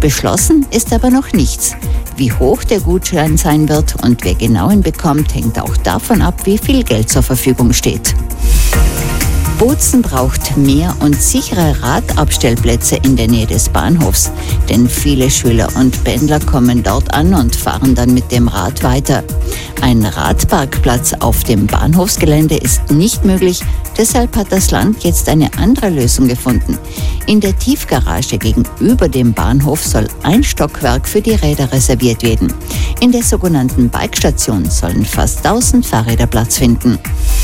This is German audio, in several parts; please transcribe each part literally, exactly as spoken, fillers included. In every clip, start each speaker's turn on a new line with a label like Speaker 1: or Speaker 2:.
Speaker 1: Beschlossen ist aber noch nichts. Wie hoch der Gutschein sein wird und wer genau ihn bekommt, hängt auch davon ab, wie viel Geld zur Verfügung steht. Bozen braucht mehr und sichere Radabstellplätze in der Nähe des Bahnhofs, denn viele Schüler und Pendler kommen dort an und fahren dann mit dem Rad weiter. Ein Radparkplatz auf dem Bahnhofsgelände ist nicht möglich, deshalb hat das Land jetzt eine andere Lösung gefunden. In der Tiefgarage gegenüber dem Bahnhof soll ein Stockwerk für die Räder reserviert werden. In der sogenannten Bikestation sollen fast tausend Fahrräder Platz finden.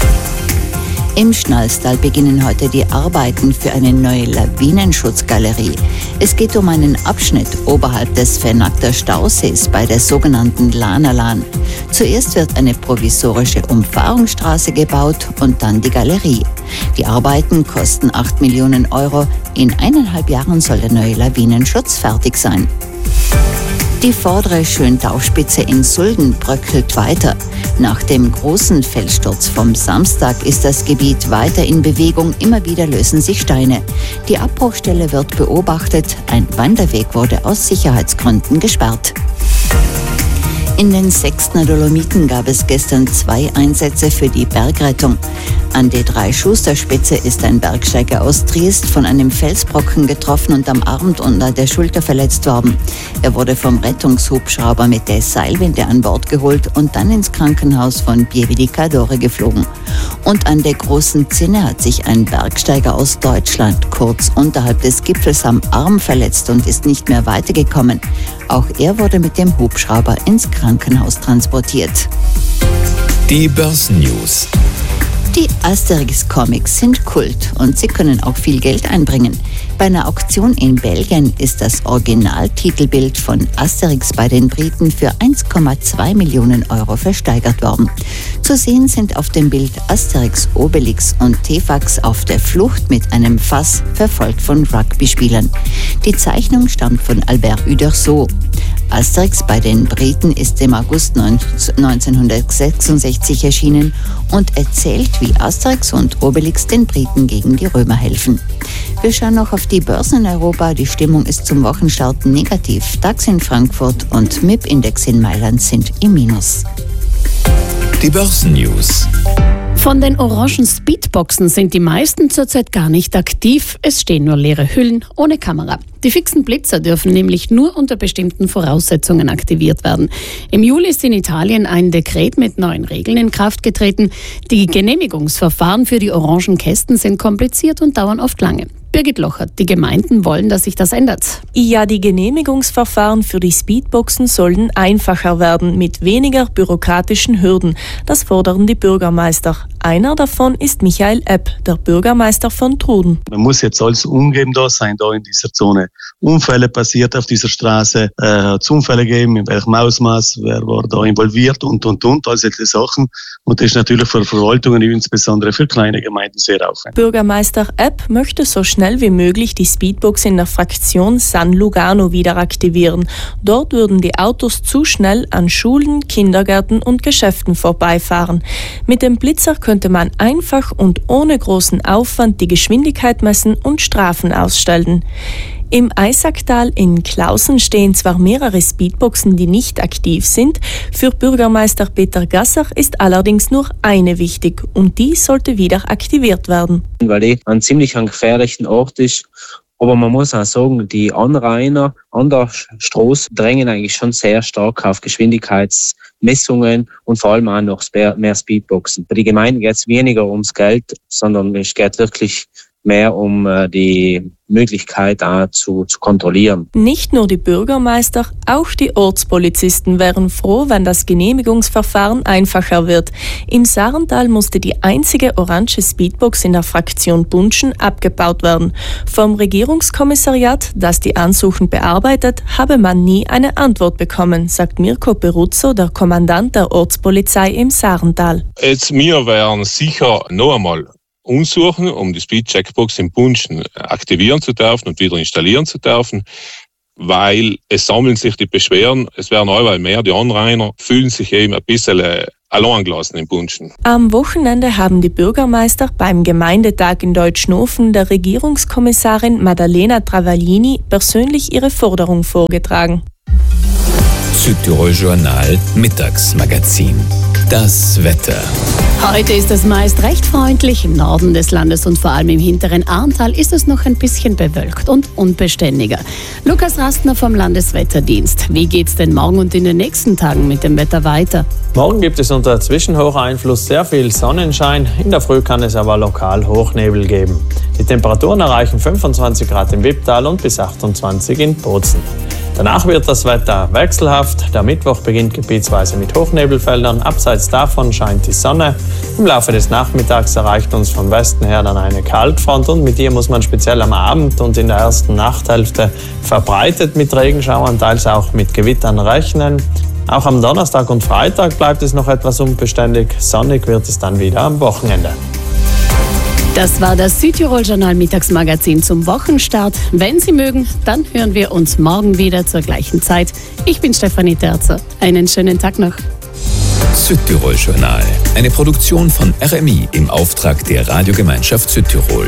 Speaker 1: Im Schnalstal beginnen heute die Arbeiten für eine neue Lawinenschutzgalerie. Es geht um einen Abschnitt oberhalb des Vernagter Stausees bei der sogenannten Lanalan. Zuerst wird eine provisorische Umfahrungsstraße gebaut und dann die Galerie. Die Arbeiten kosten acht Millionen Euro. In eineinhalb Jahren soll der neue Lawinenschutz fertig sein. Die vordere Schöntauspitze in Sulden bröckelt weiter. Nach dem großen Felssturz vom Samstag ist das Gebiet weiter in Bewegung. Immer wieder lösen sich Steine. Die Abbruchstelle wird beobachtet. Ein Wanderweg wurde aus Sicherheitsgründen gesperrt. In den Sechstner Dolomiten gab es gestern zwei Einsätze für die Bergrettung. An der Drei-Schuster-Spitze ist ein Bergsteiger aus Triest von einem Felsbrocken getroffen und am Arm unter der Schulter verletzt worden. Er wurde vom Rettungshubschrauber mit der Seilwinde an Bord geholt und dann ins Krankenhaus von Pieve di Cadore geflogen. Und an der Großen Zinne hat sich ein Bergsteiger aus Deutschland kurz unterhalb des Gipfels am Arm verletzt und ist nicht mehr weitergekommen. Auch er wurde mit dem Hubschrauber ins Krankenhaus transportiert.
Speaker 2: Die Börsennews.
Speaker 1: Die Asterix-Comics sind Kult und sie können auch viel Geld einbringen. Bei einer Auktion in Belgien ist das Originaltitelbild von Asterix bei den Briten für eins Komma zwei Millionen Euro versteigert worden. Zu sehen sind auf dem Bild Asterix, Obelix und Tefax auf der Flucht mit einem Fass, verfolgt von Rugby-Spielern. Die Zeichnung stammt von Albert Uderzo. Asterix bei den Briten ist im August neunzehnhundertsechsundsechzig erschienen und erzählt, wie Asterix und Obelix den Briten gegen die Römer helfen. Wir schauen noch auf die Börsen in Europa. Die Stimmung ist zum Wochenstart negativ. DAX in Frankfurt und M I P-Index in Mailand sind im Minus.
Speaker 2: Die Börsennews.
Speaker 3: Von den orangen Speedboxen sind die meisten zurzeit gar nicht aktiv. Es stehen nur leere Hüllen ohne Kamera. Die fixen Blitzer dürfen nämlich nur unter bestimmten Voraussetzungen aktiviert werden. Im Juli ist in Italien ein Dekret mit neuen Regeln in Kraft getreten. Die Genehmigungsverfahren für die orangen Kästen sind kompliziert und dauern oft lange. Birgit Lochert, die Gemeinden wollen, dass sich das ändert.
Speaker 4: Ja, die Genehmigungsverfahren für die Speedboxen sollen einfacher werden, mit weniger bürokratischen Hürden. Das fordern die Bürgermeister. Einer davon ist Michael Epp, der Bürgermeister von Truden.
Speaker 5: Man muss jetzt alles umgeben da sein, da in dieser Zone. Unfälle passiert auf dieser Straße, äh, hat es Unfälle gegeben, in welchem Ausmaß, wer war da involviert und, und, und, all solche Sachen. Und das ist natürlich für Verwaltungen, insbesondere für kleine Gemeinden, sehr aufwendig.
Speaker 4: Bürgermeister Epp möchte so schnell wie möglich die Speedbox in der Fraktion San Lugano wieder aktivieren. Dort würden die Autos zu schnell an Schulen, Kindergärten und Geschäften vorbeifahren. Mit dem Blitzer könnte man einfach und ohne großen Aufwand die Geschwindigkeit messen und Strafen ausstellen. Im Eisacktal in Klausen stehen zwar mehrere Speedboxen, die nicht aktiv sind. Für Bürgermeister Peter Gasser ist allerdings nur eine wichtig und die sollte wieder aktiviert werden.
Speaker 6: Weil die ein ziemlich ein gefährlichen Ort ist. Aber man muss auch sagen, die Anrainer an der Straße drängen eigentlich schon sehr stark auf Geschwindigkeitsmessungen und vor allem auch noch mehr Speedboxen. Bei den Gemeinden geht es weniger ums Geld, sondern es geht wirklich mehr um die Möglichkeit auch zu, zu kontrollieren.
Speaker 4: Nicht nur die Bürgermeister, auch die Ortspolizisten wären froh, wenn das Genehmigungsverfahren einfacher wird. Im Sarental musste die einzige orange Speedbox in der Fraktion Bunschen abgebaut werden. Vom Regierungskommissariat, das die Ansuchen bearbeitet, habe man nie eine Antwort bekommen, sagt Mirko Peruzzo, der Kommandant der Ortspolizei im Sarental.
Speaker 7: Jetzt, wir wären sicher noch einmal umsuchen, um die Speed-Checkbox in Bunschen aktivieren zu dürfen und wieder installieren zu dürfen. weil es sammeln sich die Beschwerden, es werden allweil mehr, die Anrainer fühlen sich eben ein bisschen äh, allein gelassen im Bunschen.
Speaker 4: Am Wochenende haben die Bürgermeister beim Gemeindetag in Deutschnofen der Regierungskommissarin Maddalena Travaglini persönlich ihre Forderung vorgetragen.
Speaker 2: Südtirol Journal Mittagsmagazin. Das Wetter.
Speaker 3: Heute ist es meist recht freundlich. Im Norden des Landes und vor allem im hinteren Ahrntal ist es noch ein bisschen bewölkt und unbeständiger. Lukas Rastner vom Landeswetterdienst. Wie geht's denn morgen und in den nächsten Tagen mit dem Wetter weiter?
Speaker 8: Morgen gibt es unter Zwischenhocheinfluss sehr viel Sonnenschein. In der Früh kann es aber lokal Hochnebel geben. Die Temperaturen erreichen fünfundzwanzig Grad im Wipptal und bis achtundzwanzig in Bozen. Danach wird das Wetter wechselhaft. Der Mittwoch beginnt gebietsweise mit Hochnebelfeldern. Abseits davon scheint die Sonne. Im Laufe des Nachmittags erreicht uns von Westen her dann eine Kaltfront und mit ihr muss man speziell am Abend und in der ersten Nachthälfte verbreitet mit Regenschauern, teils auch mit Gewittern rechnen. Auch am Donnerstag und Freitag bleibt es noch etwas unbeständig. Sonnig wird es dann wieder am Wochenende.
Speaker 3: Das war das Südtirol-Journal Mittagsmagazin zum Wochenstart. Wenn Sie mögen, dann hören wir uns morgen wieder zur gleichen Zeit. Ich bin Stefanie Terzer. Einen schönen Tag noch.
Speaker 2: Südtirol Journal, eine Produktion von R M I im Auftrag der Radiogemeinschaft Südtirol.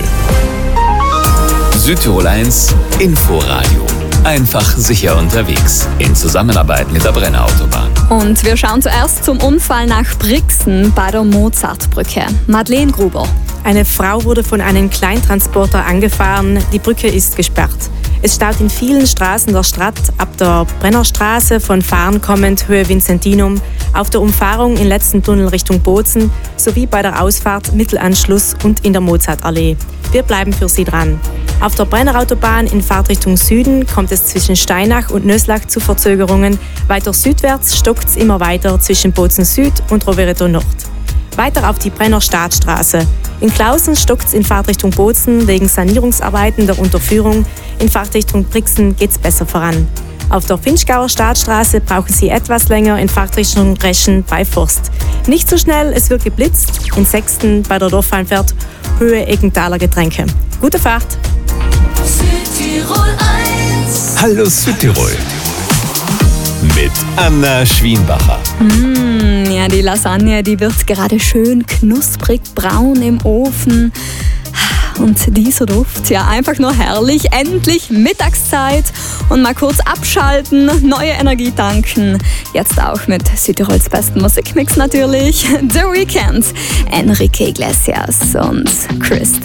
Speaker 2: Südtirol eins Inforadio. Einfach sicher unterwegs. In Zusammenarbeit mit der Brenner Autobahn.
Speaker 9: Und wir schauen zuerst zum Unfall nach Brixen bei der Mozartbrücke. Madeleine Gruber.
Speaker 10: Eine Frau wurde von einem Kleintransporter angefahren. Die Brücke ist gesperrt. Es staut in vielen Straßen der Stadt, ab der Brennerstraße von Fahren kommend Höhe Vincentinum, auf der Umfahrung im letzten Tunnel Richtung Bozen sowie bei der Ausfahrt Mittelanschluss und in der Mozartallee. Wir bleiben für Sie dran. Auf der Brennerautobahn in Fahrtrichtung Süden kommt es zwischen Steinach und Nöslach zu Verzögerungen. Weiter südwärts stockt es immer weiter zwischen Bozen Süd und Rovereto Nord. Weiter auf die Brenner Staatsstraße. In Clausen stockt es in Fahrtrichtung Bozen wegen Sanierungsarbeiten der Unterführung. In Fahrtrichtung Brixen geht es besser voran. Auf der Finchgauer Staatsstraße brauchen Sie etwas länger in Fahrtrichtung Reschen bei Forst. Nicht so schnell, es wird geblitzt. In Sechsten bei der Dorfeinfahrt Höhe Eggenthaler Getränke. Gute Fahrt!
Speaker 2: Südtirol eins. Hallo Südtirol. Mit Anna Schwienbacher.
Speaker 9: Mm, ja, die Lasagne, die wird gerade schön knusprig braun im Ofen. Und dieser Duft, ja, einfach nur herrlich. Endlich Mittagszeit und mal kurz abschalten, neue Energie tanken. Jetzt auch mit Südtirols besten Musikmix natürlich. The Weeknd, Enrique Iglesias und Chris